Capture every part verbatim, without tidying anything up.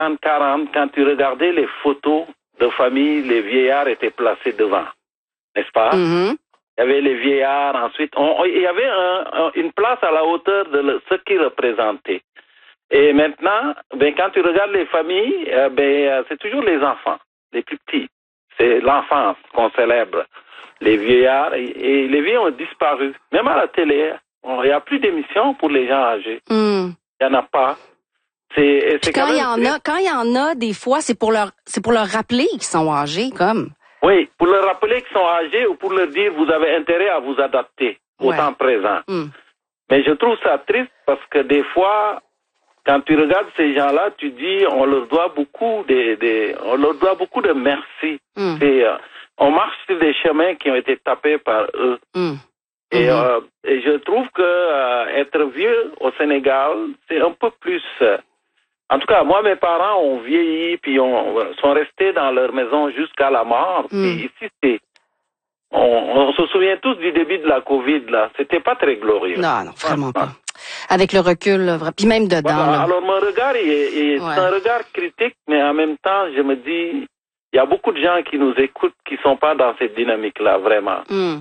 cinquante, quarante, quand tu regardais les photos de famille, les vieillards étaient placés devant, n'est-ce pas? Mm-hmm. Il y avait les vieillards, ensuite, on, on, il y avait un, un, une place à la hauteur de le, ce qu'ils représentaient. Et maintenant, ben, quand tu regardes les familles, euh, ben, c'est toujours les enfants, les plus petits. C'est l'enfance qu'on célèbre. Les vieillards, et, et les vieux ont disparu. Même à la télé, il n'y a plus d'émissions pour les gens âgés. Mm. Il n'y en a pas. C'est, c'est quand il y en très... a, quand il y en a, des fois, c'est pour leur, c'est pour leur rappeler qu'ils sont âgés, comme. Oui, pour leur rappeler qu'ils sont âgés ou pour leur dire vous avez intérêt à vous adapter au Ouais. temps présent. Mm. Mais je trouve ça triste parce que des fois, quand tu regardes ces gens-là, tu dis on leur doit beaucoup de, de on leur doit beaucoup de merci. Mm. C'est, euh, on marche sur des chemins qui ont été tapés par eux. Mm. Et, Mm-hmm. euh, et je trouve que euh, être vieux au Sénégal, c'est un peu plus. Euh, en tout cas, moi, mes parents ont vieilli puis on sont restés dans leur maison jusqu'à la mort. Mm. Puis ici, c'est on, on se souvient tous du début de la COVID là. C'était pas très glorieux. Non, non, vraiment pas. Avec le recul, là, vra- puis même dedans. Voilà. Là. Alors mon regard, il est, il est Ouais. c'est un regard critique, mais en même temps, je me dis, il y a beaucoup de gens qui nous écoutent qui sont pas dans cette dynamique-là, vraiment. Mm.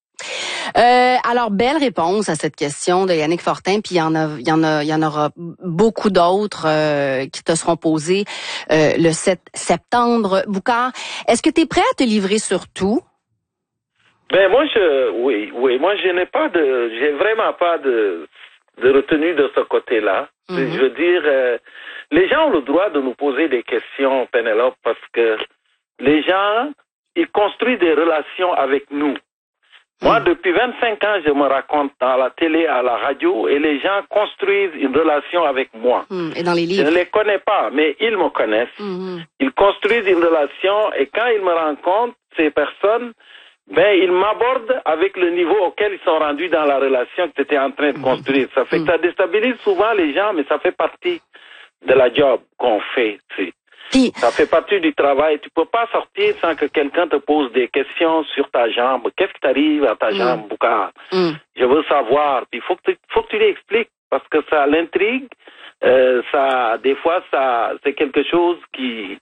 Euh, alors, belle réponse à cette question de Yannick Fortin, puis il y en a, il y en a, il y en aura beaucoup d'autres euh, qui te seront posées euh, le sept septembre. Boucar, est-ce que tu es prêt à te livrer sur tout? Ben moi, je, oui, oui, moi je n'ai pas de, j'ai vraiment pas de, de retenue de ce côté-là. Mm-hmm. Je veux dire, euh, les gens ont le droit de nous poser des questions, Pénélope, parce que les gens, ils construisent des relations avec nous. Moi, depuis vingt-cinq ans, je me raconte à la télé, à la radio, et les gens construisent une relation avec moi. Mm. Et dans les Je livres? ne les connais pas, mais ils me connaissent. Mm-hmm. Ils construisent une relation, et quand ils me rencontrent, ces personnes, ben, ils m'abordent avec le niveau auquel ils sont rendus dans la relation que tu étais en train de construire. Ça fait que ça déstabilise souvent les gens, mais ça fait partie de la job qu'on fait, tu sais. Puis, Ça fait partie du travail. Tu peux pas sortir sans que quelqu'un te pose des questions sur ta jambe. Qu'est-ce qui t'arrive à ta Mm. jambe, Boucar? mm, Je veux savoir. Puis il faut que tu, faut que tu lui expliques parce que ça l'intrigue. Euh, ça, des fois, ça, c'est quelque chose qui,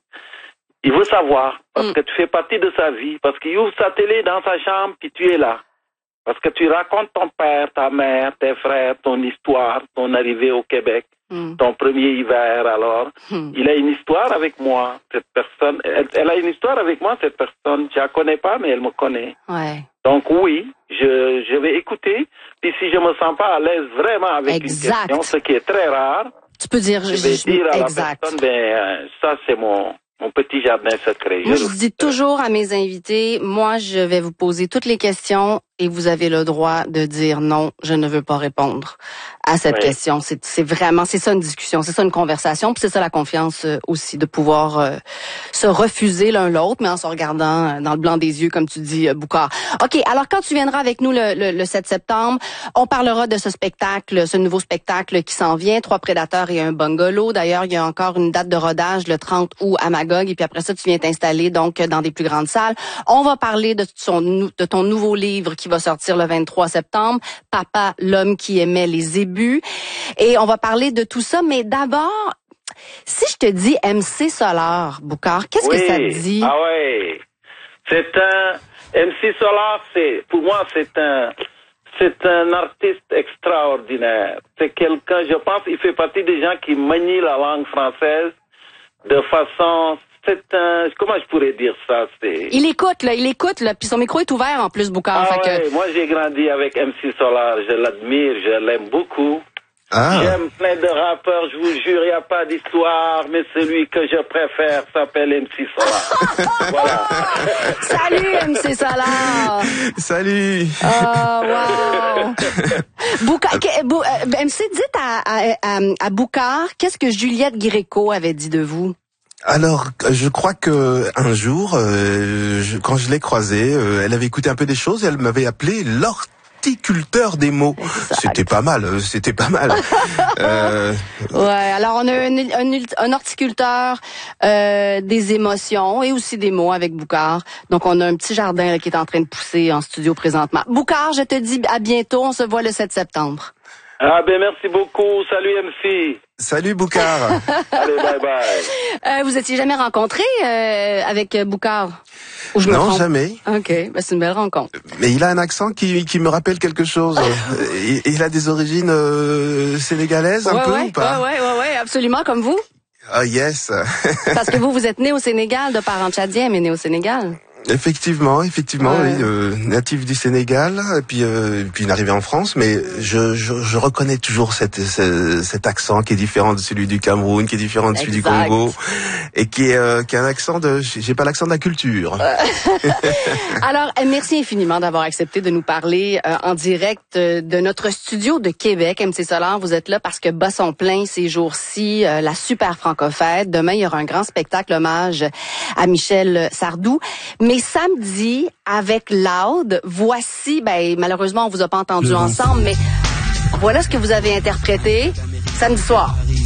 il veut savoir parce Mm. que tu fais partie de sa vie. Parce qu'il ouvre sa télé dans sa chambre puis tu es là. Parce que tu racontes ton père, ta mère, tes frères, ton histoire, ton arrivée au Québec. mm, Ton premier hiver, alors, mm. il a une histoire avec moi, cette personne. Elle, elle a une histoire avec moi, cette personne. Je la connais pas, mais elle me connaît. Ouais. Donc oui, je, je vais écouter. Puis si je me sens pas à l'aise vraiment avec Exact. une question, ce qui est très rare, Tu peux dire, je vais dire à exact. la personne, ben euh, ça c'est mon mon petit jardin secret. Moi, Je- je dis toujours à mes invités, moi, je vais vous poser toutes les questions et vous avez le droit de dire non, je ne veux pas répondre à cette Ouais. question. C'est, c'est vraiment, c'est ça une discussion, c'est ça une conversation, puis c'est ça la confiance euh, aussi, de pouvoir euh, se refuser l'un l'autre, mais en se regardant euh, dans le blanc des yeux, comme tu dis, euh, Boucar. OK, alors quand tu viendras avec nous le, le, le sept septembre, on parlera de ce spectacle, ce nouveau spectacle qui s'en vient, Trois prédateurs et un bungalow. D'ailleurs, il y a encore une date de rodage le trente août à Magog, et puis après ça, tu viens t'installer donc dans des plus grandes salles. On va parler de, son, de ton nouveau livre qui va sortir le vingt-trois septembre, Papa, l'homme qui aimait les ébus. Et on va parler de tout ça, mais d'abord, si je te dis M C Solar, Boucar, qu'est-ce oui. que ça te dit? Ah ouais. C'est un M C Solar, c'est pour moi c'est un c'est un artiste extraordinaire. C'est quelqu'un, je pense, il fait partie des gens qui manient la langue française de façon, c'est un, comment je pourrais dire ça, c'est... Il écoute, là, il écoute, là, puis son micro est ouvert en plus, Boucar. Ah fait ouais, que... moi j'ai grandi avec M C Solar, je l'admire, je l'aime beaucoup. Ah. J'aime plein de rappeurs, je vous jure, il n'y a pas d'histoire, mais celui que je préfère s'appelle M C Solar. Voilà. Salut, M C Solar! Salut. Oh, wow! Boucar, que- Bou- euh, M C, dites à, à, à, à Boucar, qu'est-ce que Juliette Gréco avait dit de vous? Alors, je crois que un jour, euh, je, quand je l'ai croisée, euh, elle avait écouté un peu des choses et elle m'avait appelé l'horticulteur des mots. Exact. C'était pas mal, euh, c'était pas mal. euh, Ouais, alors on a un, un, un horticulteur euh, des émotions et aussi des mots avec Boucar. Donc on a un petit jardin là, qui est en train de pousser en studio présentement. Boucar, je te dis à bientôt, on se voit le sept septembre. Ah ben merci beaucoup, salut M C. Salut Boucard. Allez, bye bye. Euh, vous étiez jamais rencontré euh, avec Boucard? Ou je me Non, trompe? jamais. OK, ben c'est une belle rencontre. Mais il a un accent qui, qui me rappelle quelque chose. il, il a des origines euh, sénégalaises un ouais, peu ouais, ou pas? ouais, ouais, ouais, ouais, absolument, comme vous. Ah yes. Parce que vous, vous êtes né au Sénégal, de parents tchadiens, mais né au Sénégal. Effectivement, effectivement, ouais. oui, euh, natif du Sénégal, et puis euh, puis une arrivée en France, mais je, je je reconnais toujours cette, ce, cet accent qui est différent de celui du Cameroun, qui est différent de celui exact. du Congo, et qui est euh, qui est un accent de, j'ai pas l'accent de la culture. Alors, merci infiniment d'avoir accepté de nous parler euh, en direct euh, de notre studio de Québec. M C Solar, vous êtes là parce que bat son plein ces jours-ci, euh, la super francofête. Demain, il y aura un grand spectacle hommage à Michel Sardou. Mais samedi, avec Loud, voici, ben malheureusement, on vous a pas entendu ensemble, mais voilà ce que vous avez interprété samedi soir.